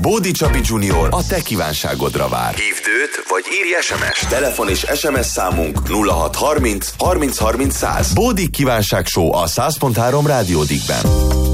Bódi Csapi Junior a te kívánságodra vár. Hívd őt, vagy írj SMS-t. Telefon és SMS számunk 0630 30 30 100. Bódi kívánság show a 100.3 Rádiódikben.